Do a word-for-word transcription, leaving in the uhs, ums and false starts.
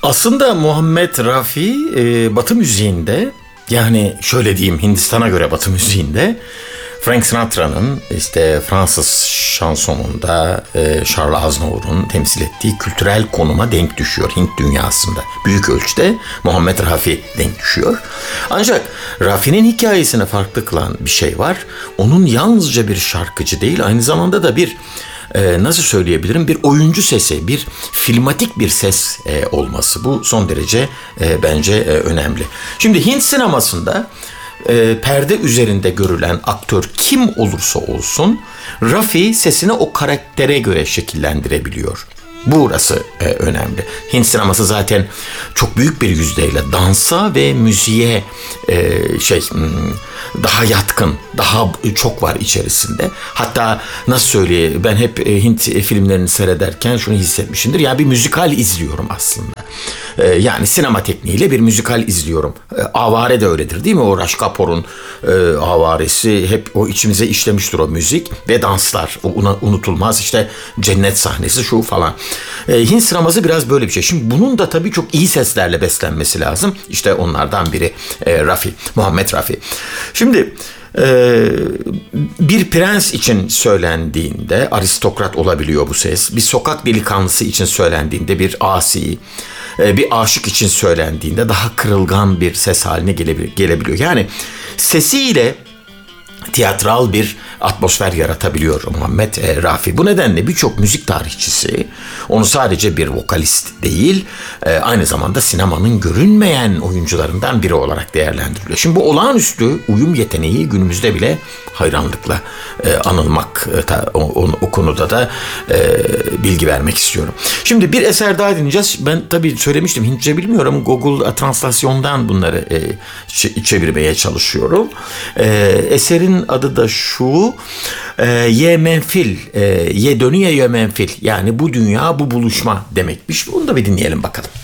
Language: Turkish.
Aslında Muhammed Rafi e, Batı müziğinde, yani şöyle diyeyim, Hindistan'a göre Batı müziğinde Frank Sinatra'nın işte Fransız şansonunda e, Charles Aznavour'un temsil ettiği kültürel konuma denk düşüyor Hint dünyasında. Büyük ölçüde Muhammed Rafi denk düşüyor. Ancak Rafi'nin hikayesine farklı kılan bir şey var. Onun yalnızca bir şarkıcı değil, aynı zamanda da bir Ee, nasıl söyleyebilirim, bir oyuncu sesi, bir filmatik bir ses e, olması. Bu son derece e, bence e, önemli. Şimdi Hint sinemasında e, perde üzerinde görülen aktör kim olursa olsun Rafi sesini o karaktere göre şekillendirebiliyor. Burası e, önemli. Hint sineması zaten çok büyük bir yüzdeyle dansa ve müziğe e, şey daha yatkın, daha çok var içerisinde. Hatta nasıl söyleyeyim, ben hep e, Hint filmlerini seyrederken şunu hissetmişimdir. Ya bir müzikal izliyorum aslında. E, yani sinema tekniğiyle bir müzikal izliyorum. E, Avare de öyledir değil mi? O Raj Kapoor'un e, Avaresi hep o içimize işlemiştir, o müzik ve danslar. O una, unutulmaz işte cennet sahnesi şu falan. E, Hint sineması biraz böyle bir şey. Şimdi bunun da tabii çok iyi seslerle beslenmesi lazım. İşte onlardan biri e, Rafi, Muhammed Rafi. Şimdi e, bir prens için söylendiğinde aristokrat olabiliyor bu ses. Bir sokak delikanlısı için söylendiğinde bir asi, e, bir aşık için söylendiğinde daha kırılgan bir ses haline gelebiliyor. Yani sesiyle tiyatral bir atmosfer yaratabiliyor Muhammed e, Rafi. Bu nedenle birçok müzik tarihçisi onu sadece bir vokalist değil, e, aynı zamanda sinemanın görünmeyen oyuncularından biri olarak değerlendiriliyor. Şimdi bu olağanüstü uyum yeteneği günümüzde bile hayranlıkla e, anılmak, e, ta, o, o, o konuda da e, bilgi vermek istiyorum. Şimdi bir eser daha dinleyeceğiz. Ben tabii söylemiştim, Hintçe bilmiyorum. Google translasyondan bunları e, ç- çevirmeye çalışıyorum. E, eserin adı da şu: e, Ye menfil, e, ye dönüye ye menfil, yani bu dünya bu buluşma demekmiş. Bunu da bir dinleyelim bakalım.